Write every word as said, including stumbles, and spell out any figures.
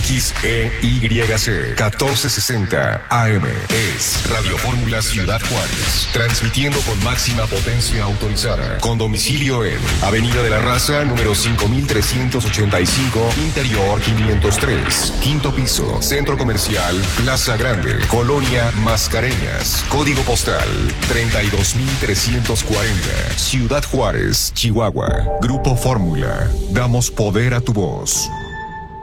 X E Y C catorce sesenta A M. Es Radio Fórmula Ciudad Juárez. Transmitiendo con máxima potencia autorizada. Con domicilio en Avenida de la Raza, número cinco mil trescientos ochenta y cinco, Interior quinientos tres. Quinto piso, Centro Comercial Plaza Grande, Colonia Mascareñas. Código postal treinta y dos mil trescientos cuarenta. Ciudad Juárez, Chihuahua. Grupo Fórmula. Damos poder a tu voz.